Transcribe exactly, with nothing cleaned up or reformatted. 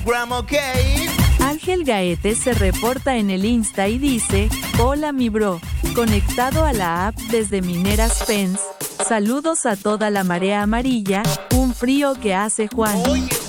ok. Ángel Gaete se reporta en el Insta y dice: hola mi bro, conectado a la app desde Mineras Pens. Saludos a toda la marea amarilla, un frío que hace Juan. Oye,